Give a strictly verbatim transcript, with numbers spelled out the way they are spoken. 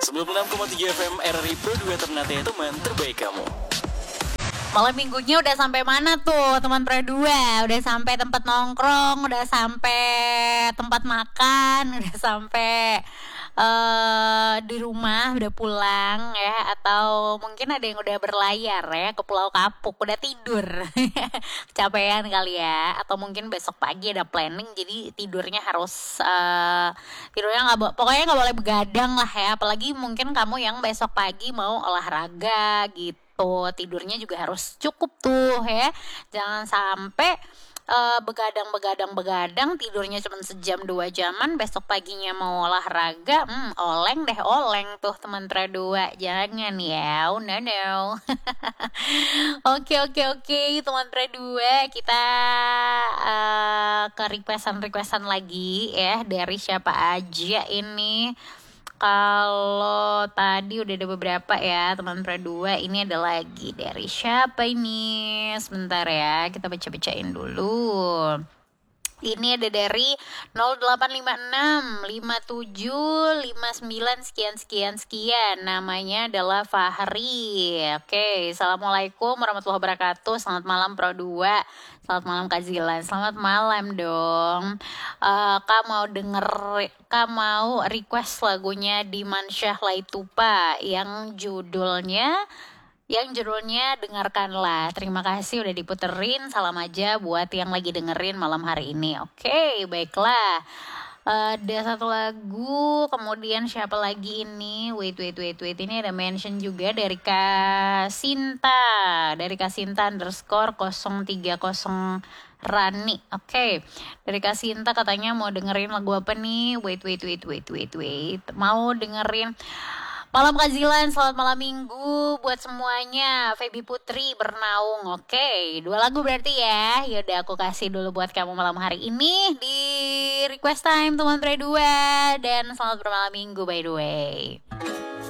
sembilan puluh enam koma tiga F M R R I Pro dua Ternate, teman terbaik kamu. Malam minggunya udah sampai mana tuh teman Pro dua? Udah sampai tempat nongkrong, udah sampai tempat makan, udah sampai uh, di rumah, udah pulang ya. Atau mungkin ada yang udah berlayar ya ke Pulau Kapuk, udah tidur. Kecapean kali ya. Atau mungkin besok pagi ada planning, jadi tidurnya harus uh, tidurnya nggak, pokoknya nggak boleh begadang lah ya. Apalagi mungkin kamu yang besok pagi mau olahraga gitu. Tuh, tidurnya juga harus cukup tuh ya. Jangan sampai uh, begadang-begadang-begadang tidurnya cuma sejam dua jaman, besok paginya mau olahraga, hmm, oleng deh oleng tuh teman Tra dua. Jangan ya, oh no no. Oke oke oke teman Tra dua, kita uh, ke requestan-requestan lagi ya. Dari siapa aja ini? Kalau tadi udah ada beberapa ya teman Pro dua, ini ada lagi dari siapa ini? Sebentar ya, kita baca-bacain dulu. Ini ada dari nol delapan lima enam lima tujuh lima sembilan sekian sekian sekian. Namanya adalah Fahri. Oke, assalamualaikum warahmatullahi wabarakatuh. Selamat malam Pro dua. Selamat malam Kak Zilan. Selamat malam dong. uh, Kak mau denger, Kak mau request lagunya Dimansyah Laitupa yang judulnya Yang judulnya Dengarkanlah. Terima kasih udah diputerin. Salam aja buat yang lagi dengerin malam hari ini. Oke, baiklah. Uh, ada satu lagu. Kemudian siapa lagi ini? Wait, wait, wait, wait. Ini ada mention juga dari Kak Sinta. Dari Kak Sinta underscore nol tiga nol Rani. Oke, okay. Dari Kak Sinta katanya mau dengerin lagu apa nih? Wait, wait, wait, wait, wait, wait. Mau dengerin Malam Kak Zilan, selamat malam minggu buat semuanya. Feby Putri Bernaung. Oke, okay, dua lagu berarti ya. Yaudah aku kasih dulu buat kamu malam hari ini di request time teman Pre dua. Dan selamat bermalam minggu by the way.